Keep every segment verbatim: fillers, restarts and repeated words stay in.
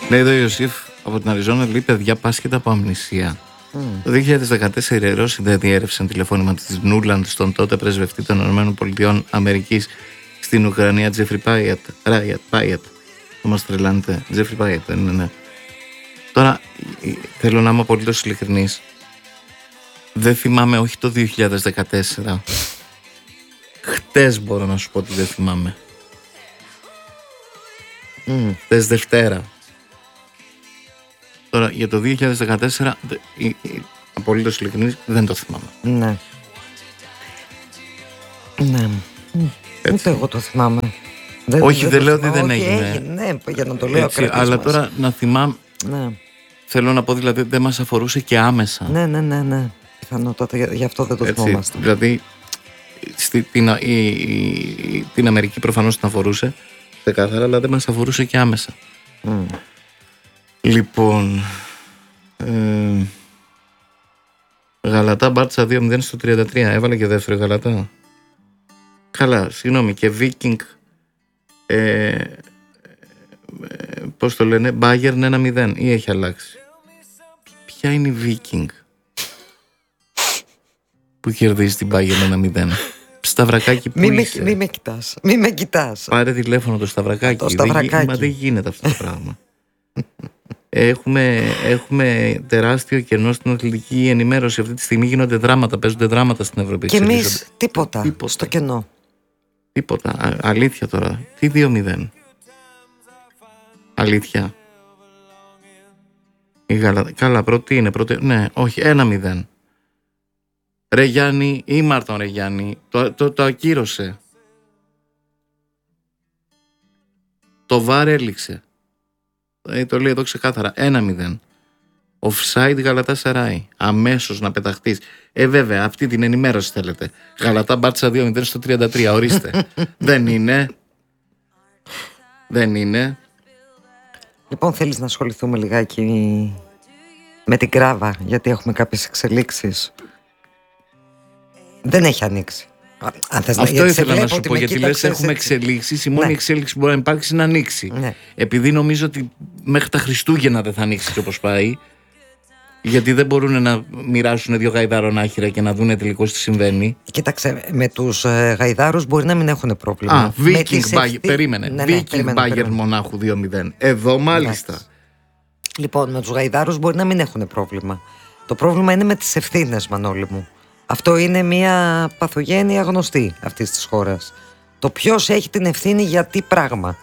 Λέει εδώ ο Ιωσήφ από την Αριζόνα, λέει παιδιά πάσχεται από αμνησία. Mm. Το δύο χιλιάδες δεκατέσσερα οι Ρώσοι δεν διέρευσαν τηλεφώνημα της Νούλαντ στον τότε πρεσβευτή των ΗΠΑ στην Ουκρανία, Τζέφρι Πάιατ. Ράιατ, Πάιατ. Θα μας τρελάνετε. Τζέφρι Πάιατ, δεν είναι, ναι. Τώρα θέλω να είμαι απολύτως ειλικρινής. Δεν θυμάμαι, όχι το δύο χιλιάδες δεκατέσσερα. Χτες μπορώ να σου πω ότι δεν θυμάμαι. Mm. Χτες Δευτέρα. Τώρα για το δύο χιλιάδες δεκατέσσερα, απολύτως ειλικρινής, δεν το θυμάμαι. Ναι. Ναι. Ούτε εγώ το θυμάμαι. Δεν, όχι, δεν, δεν το λέω θυμάμαι. ότι δεν όχι, έγινε. έγινε. Ναι, για να το λέω έτσι, αλλά τώρα να θυμάμαι. Ναι. Θέλω να πω δηλαδή δεν μας αφορούσε και άμεσα. Ναι, ναι, ναι, ναι. Πιθανότατα, γι' αυτό δεν το έτσι, θυμόμαστε. Δηλαδή στη, την, η, η, την Αμερική προφανώς την αφορούσε ξεκάθαρα, αλλά δεν μας αφορούσε και άμεσα. Mm. Λοιπόν, ε, Γαλατά Μπάρτσα δύο μηδέν στο τριάντα τρία. Έβαλε και δεύτερο Γαλατά. Καλά, συγγνώμη. Και Viking ε, ε, πώς το λένε, Bayern ένα μηδέν ή έχει αλλάξει? Ποια είναι η Viking που κερδίζει την Bayern ένα μηδέν? Σταυρακάκι που μη είσαι? Μη με κοιτάς, μη με κοιτάς. Πάρε τηλέφωνο το Σταυρακάκι. Το Σταυρακάκι. Δεν, μα δεν γίνεται αυτό το πράγμα. Έχουμε, έχουμε τεράστιο κενό στην αθλητική ενημέρωση. Αυτή τη στιγμή γίνονται δράματα, παίζονται δράματα στην Ευρώπη. Και εμείς τίποτα, τίποτα στο κενό. Τίποτα. Α, αλήθεια τώρα. Τι δύο μηδέν? Αλήθεια. Η Γαλα... Καλά, πρώτη είναι. Πρώτη... Ναι, όχι, ένα μηδέν. Ρε Γιάννη, ή Μάρτον ρε Γιάννη, το, το, το ακύρωσε. Το βάρ έληξε. Ε, το λέει εδώ ξεκάθαρα. ένα μηδέν. Offside Γαλατάσαράι. Αμέσως να πεταχτείς. Ε, βέβαια, αυτή την ενημέρωση θέλετε. Γαλατά Μπάρτσα δύο μηδέν στο τριάντα τρία. Ορίστε. Δεν είναι. Δεν είναι. Λοιπόν, θέλεις να ασχοληθούμε λιγάκι με την Κράβα, γιατί έχουμε κάποιες εξελίξεις. Δεν έχει ανοίξει. Αν θες αυτό να, ήθελα να σου πω, γιατί λες έχουμε εξελίξεις. Η μόνη ναι. εξέλιξη που μπορεί να υπάρξει είναι να ανοίξει. Ναι. Επειδή νομίζω ότι μέχρι τα Χριστούγεννα δεν θα ανοίξει και όπως πάει. Γιατί δεν μπορούν να μοιράσουν δύο γαϊδαρονάχυρα και να δουν τελικώς τι συμβαίνει. Κοίταξε, με τους ε, γαϊδάρους μπορεί να μην έχουν πρόβλημα. Α, Viking Bayern, περίμενε. Ναι, ναι, Viking Bayern Μονάχου δύο μηδέν. Εδώ μάλιστα. Ναι. Λοιπόν, με τους γαϊδάρους μπορεί να μην έχουν πρόβλημα. Το πρόβλημα είναι με τις ευθύνες, Μανώλη μου. Αυτό είναι μια παθογένεια γνωστή αυτής της χώρας. Το ποιος έχει την ευθύνη για τι πράγμα.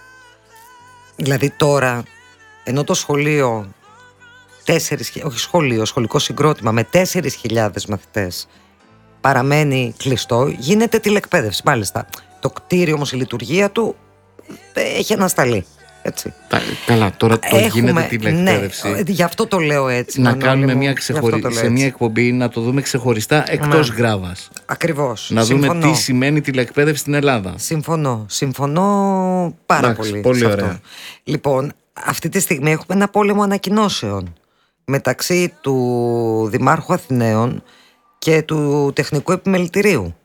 Δηλαδή τώρα, ενώ το σχολείο, τέσσερις, όχι σχολείο, σχολικό συγκρότημα με τέσσερις χιλιάδες μαθητές παραμένει κλειστό, γίνεται τηλεκπαίδευση. Μάλιστα, το κτίριο όμως η λειτουργία του έχει ανασταλεί. Έτσι. Καλά, τώρα το Έχουμε, γίνεται τηλεκπαίδευση. Ναι, γι' αυτό το λέω έτσι. Να κάνουμε μια ξεχωρι... σε μια εκπομπή να το δούμε ξεχωριστά εκτός ναι. Γράβας. Ακριβώς. Να Συμφωνώ. δούμε τι σημαίνει τηλεκπαίδευση στην Ελλάδα. Συμφωνώ. Συμφωνώ πάρα Άξι, πολύ. Πολύ σε ωραία. Αυτό. Λοιπόν, αυτή τη στιγμή έχουμε ένα πόλεμο ανακοινώσεων μεταξύ του Δημάρχου Αθηναίων και του Τεχνικού Επιμελητηρίου.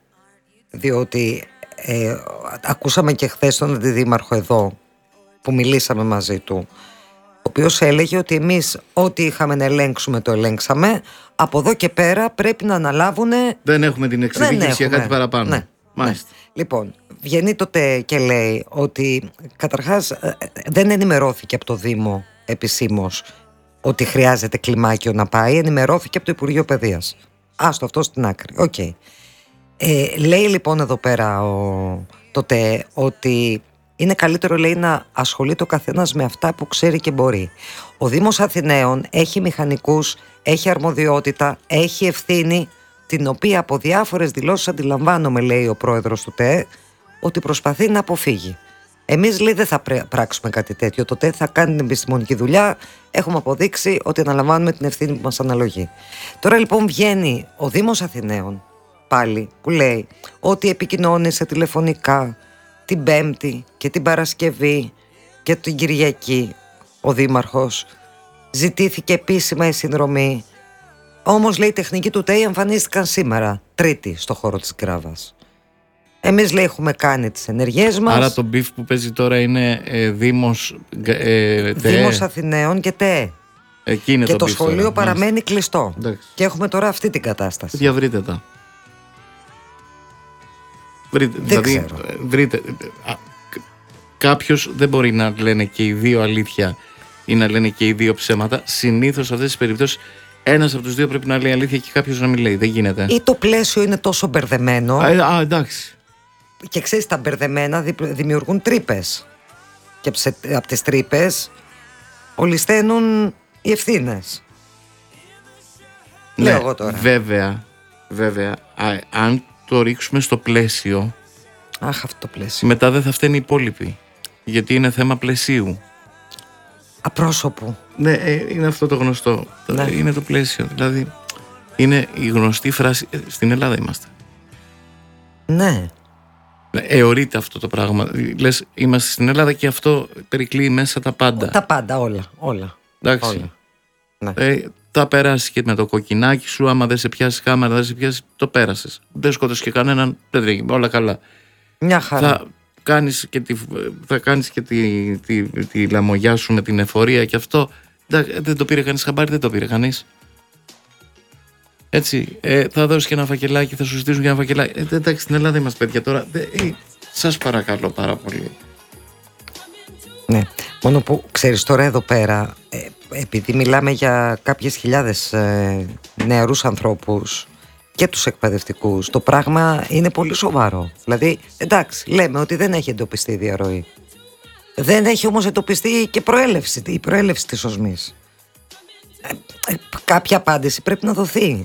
Διότι ε, ακούσαμε και χθες τον Αντιδήμαρχο εδώ, που μιλήσαμε μαζί του, ο οποίος έλεγε ότι εμείς ό,τι είχαμε να ελέγξουμε το ελέγξαμε, από εδώ και πέρα πρέπει να αναλάβουν. Δεν έχουμε την εξειδίκευση για κάτι παραπάνω. Ναι. Μάλιστα. Ναι. Λοιπόν, βγαίνει τότε και λέει ότι καταρχάς δεν ενημερώθηκε από το Δήμο επισήμως ότι χρειάζεται κλιμάκιο να πάει, ενημερώθηκε από το Υπουργείο Παιδείας. Άστο αυτό στην άκρη. Οκ. Okay. Ε, λέει λοιπόν εδώ πέρα ο, τότε ότι είναι καλύτερο, λέει, να ασχολείται ο καθένας με αυτά που ξέρει και μπορεί. Ο Δήμος Αθηναίων έχει μηχανικούς, έχει αρμοδιότητα, έχει ευθύνη, την οποία από διάφορες δηλώσεις αντιλαμβάνομαι, λέει ο πρόεδρος του ΤΕ, ότι προσπαθεί να αποφύγει. Εμείς, λέει, δεν θα πράξουμε κάτι τέτοιο. Το ΤΕ θα κάνει την επιστημονική δουλειά. Έχουμε αποδείξει ότι αναλαμβάνουμε την ευθύνη που μας αναλογεί. Τώρα λοιπόν βγαίνει ο Δήμος Αθηναίων πάλι που λέει ότι επικοινώνησε τηλεφωνικά την Πέμπτη και την Παρασκευή και την Κυριακή ο Δήμαρχος, ζητήθηκε επίσημα η συνδρομή. Όμως, λέει, οι τεχνικοί του ΤΕΙ εμφανίστηκαν σήμερα, Τρίτη, στο χώρο της Γκράβας. Εμείς, λέει, έχουμε κάνει τις ενεργές μας. Άρα το μπιφ που παίζει τώρα είναι ε, Δήμος ε, Δήμος Αθηναίων και ΤΕ. Εκεί και το, το σχολείο τώρα. παραμένει Μάλιστα. κλειστό. Εντάξει. Και έχουμε τώρα αυτή την κατάσταση. Διαβρείτε τα. Βρείτε, δεν δηλαδή, ξέρω. Βρείτε. Κάποιος δεν μπορεί να λένε και οι δύο αλήθεια ή να λένε και οι δύο ψέματα. Συνήθως σε αυτές τις περιπτώσεις ένας από τους δύο πρέπει να λέει αλήθεια και κάποιος να μην λέει. Δεν γίνεται. Ή το πλαίσιο είναι τόσο μπερδεμένο. Α, α εντάξει. Και ξέρεις, τα μπερδεμένα δημιουργούν τρύπες. Και από τις τρύπες ολισθαίνουν οι ευθύνες. Ναι, Λέω εγώ τώρα. Βέβαια, βέβαια, α, αν το ρίξουμε στο πλαίσιο, αχ, αυτό το πλαίσιο. μετά δεν θα φταίνει οι υπόλοιποι. Γιατί είναι θέμα πλαισίου. Απρόσωπου. Ναι, ε, είναι αυτό το γνωστό. Ναι. Είναι το πλαίσιο. Δηλαδή, είναι η γνωστή φράση. ε, Στην Ελλάδα είμαστε. Ναι. Εωρείται αυτό το πράγμα. Λες, είμαστε στην Ελλάδα και αυτό περικλείει μέσα τα πάντα. Τα πάντα, όλα. όλα. Εντάξει. όλα. Ναι. Ε, θα περάσει και με το κοκκινάκι σου. Άμα δεν σε πιάσει κάμερα, δεν σε πιάσει, το πέρασες. Δεν σκότωσε και κανέναν, δεν έγινε. Όλα καλά. Μια χαρά. Θα κάνεις και, τη, θα κάνεις και τη, τη, τη, τη λαμογιά σου με την εφορία και αυτό. Δεν το πήρε κανείς χαμπάρι, δεν το πήρε κανείς. Έτσι, ε, θα δώσεις και ένα φακελάκι, θα σου ζητήσουν και ένα φακελάκι. Ε, εντάξει, στην Ελλάδα είμαστε παιδιά τώρα. Ε, ε, σας παρακαλώ πάρα πολύ. Ναι, μόνο που ξέρεις τώρα εδώ πέρα, ε, επειδή μιλάμε για κάποιες χιλιάδες ε, νεαρούς ανθρώπους και τους εκπαιδευτικούς, το πράγμα είναι πολύ σοβαρό. Δηλαδή, εντάξει, λέμε ότι δεν έχει εντοπιστεί η διαρροή. Δεν έχει όμως εντοπιστεί και προέλευση, η προέλευση της οσμής. Ε, ε, κάποια απάντηση πρέπει να δοθεί.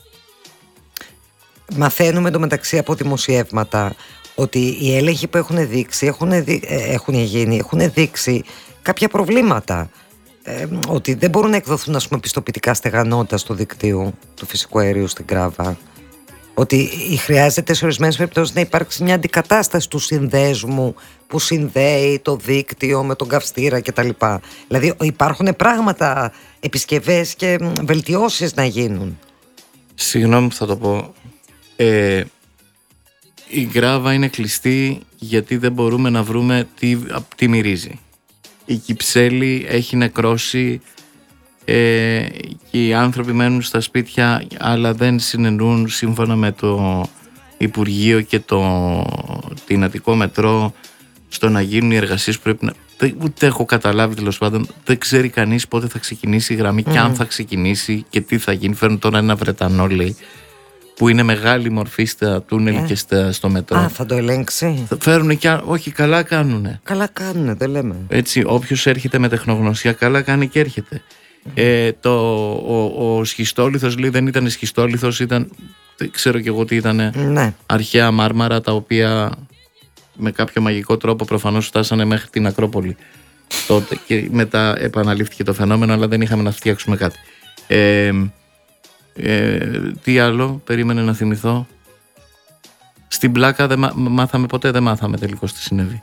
Μαθαίνουμε εντωμεταξύ από δημοσιεύματα ότι οι έλεγχοι που έχουν δείξει, έχουν, δει, έχουν γίνει, έχουν δείξει κάποια προβλήματα. Ε, ότι δεν μπορούν να εκδοθούν, ας πούμε, πιστοποιητικά στεγανότητας του δικτύου του φυσικού αερίου στην Κράβα. Ότι χρειάζεται σε ορισμένες περιπτώσεις να υπάρξει μια αντικατάσταση του συνδέσμου που συνδέει το δίκτυο με τον καυστήρα κτλ. Δηλαδή υπάρχουν πράγματα, επισκευές και βελτιώσεις να γίνουν. Συγγνώμη που θα το πω. Ε, η Γκράβα είναι κλειστή γιατί δεν μπορούμε να βρούμε τι, τι μυρίζει. Η Κυψέλη έχει νεκρώσει ε, και οι άνθρωποι μένουν στα σπίτια αλλά δεν συνενούν σύμφωνα με το Υπουργείο και το την Αττικό Μετρό στο να γίνουν οι εργασίες που πρέπει να... Ούτε έχω καταλάβει, τέλος πάντων, δεν ξέρει κανείς πότε θα ξεκινήσει η γραμμή mm. και αν θα ξεκινήσει και τι θα γίνει. Φέρνουν τώρα ένα Βρετανό, λέει, που είναι μεγάλη μορφή στα τούνελ yeah. και στα, στο μετρό. Α, θα το ελέγξει. Θα φέρουν και όχι, καλά κάνουνε. Καλά κάνουνε, δεν λέμε. Έτσι, όποιος έρχεται με τεχνογνωσία, καλά κάνει και έρχεται. Mm. Ε, το, ο, ο σχιστόλιθος, λέει, δεν ήταν σχιστόλιθος, ήταν, δεν ξέρω κι εγώ τι ήταν, ναι. αρχαία μάρμαρα, τα οποία με κάποιο μαγικό τρόπο προφανώς φτάσανε μέχρι την Ακρόπολη τότε και μετά επαναλήφθηκε το φαινόμενο, αλλά δεν είχαμε να φτιάξουμε κάτι. Ε, ε, τι άλλο περίμενε να θυμηθώ. Στην Πλάκα δεν μά, μάθαμε ποτέ, δεν μάθαμε τελικώς τι συνέβη.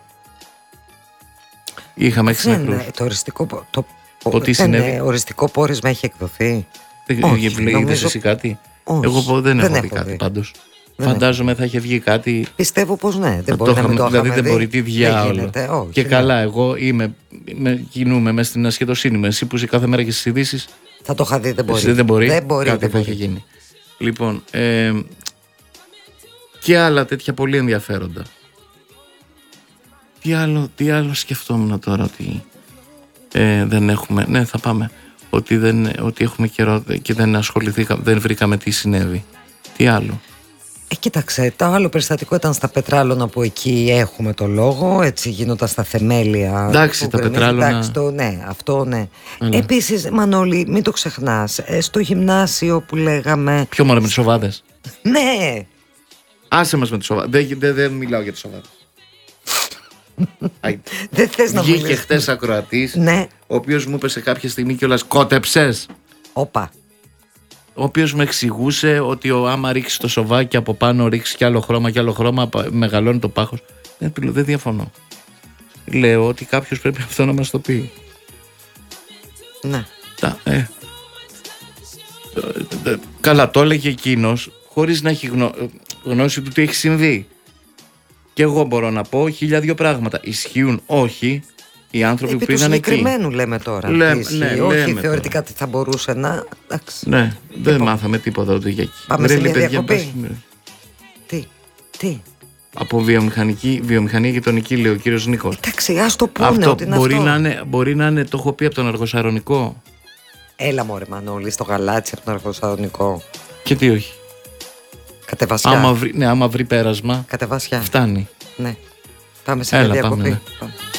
Είχαμε έξι νεκρούς. Ναι, το οριστικό, το, το τι συνέβη. Ναι, οριστικό πόρισμα έχει εκδοθεί. Είδες εσύ κάτι? Όχι, εγώ δεν, δεν έχω δει έχω κάτι δει. πάντως. Δεν Φαντάζομαι θα είχε βγει κάτι. Πιστεύω πως ναι. Δεν μπορεί το να μην το δηλαδή είχαμε δεν μπορεί δει. τι διάολο. Και ναι. καλά, εγώ είμαι, με, κινούμαι μέσα στην ασχετοσύνη μου. Εσύ που είσαι κάθε μέρα και στις ειδήσεις. Θα το είχα δει, δεν μπορεί. Δεν μπορεί. Δεν μπορεί. Κάτι δεν θα μπορεί. είχε γίνει. Λοιπόν, ε, και άλλα τέτοια πολύ ενδιαφέροντα. Τι άλλο, τι άλλο σκεφτόμουν τώρα ότι ε, δεν έχουμε. Ναι, θα πάμε. Ότι, δεν, ότι έχουμε καιρό και δεν ασχοληθήκαμε, δεν βρήκαμε τι συνέβη. Τι άλλο? Ε, κοίταξε, το άλλο περιστατικό ήταν στα Πετράλωνα που εκεί έχουμε το λόγο, έτσι γίνονταν στα θεμέλια. Εντάξει, τα Πετράλωνα. Εντάξει, το, ναι, αυτό ναι. Αλλά... Επίσης, Μανώλη, μην το ξεχνάς, ε, στο γυμνάσιο που λέγαμε. Ποιο μόνο με τις σοβάδες? Ναι. Άσε μας με τις σοβάδες. Δεν, δεν, δεν μιλάω για τις σοβάδες. Δεν θες να βγήκε χτες ακροατής, ναι. ο οποίος μου είπε σε κάποια στιγμή κιόλας κότεψες. Όπα. Ο οποίος μου εξηγούσε ότι ο, άμα ρίξει το σοβάκι από πάνω, ρίξει κι άλλο χρώμα κι άλλο χρώμα, μεγαλώνει το πάχος. Δεν, δεν διαφωνώ. Λέω ότι κάποιος πρέπει αυτό να μας το πει. Ναι. Τα, ε. Καλά, το έλεγε εκείνος χωρίς να έχει γνω... γνώση του τι έχει συμβεί. Και εγώ μπορώ να πω χίλια δύο πράγματα. Ισχύουν, όχι. Οι άνθρωποι Επί που πήγαν του εκεί. συγκεκριμένου λέμε τώρα. Λέμε, Ισχύει. ναι, όχι λέμε θεωρητικά τώρα. τι θα μπορούσε να. Εντάξει. Ναι, δεν Λοιπόν. μάθαμε τίποτα ούτε για εκεί. Πάμε Ρε, σε μια παιδιά, διακοπή. πας- Τι, τι. Από βιομηχανική, βιομηχανία γειτονική, λέει ο κύριος Νίκος. Εντάξει, ας το πούνε Αυτό ότι είναι μπορεί, αυτό. Να είναι, μπορεί να είναι, το έχω πει από τον Αργοσαρονικό. Έλα μωρέ Μανώλη, στο γαλάτσι από τον Αργοσαρονικό. Και τι όχι. Κατεβασιά. Άμα βρει, ναι, άμα βρει πέρασμα, Κατεβασιά. φτάνει. Ναι. Πάμε σε Έλα, μια διακοπή. πάμε, ναι. Πάμε.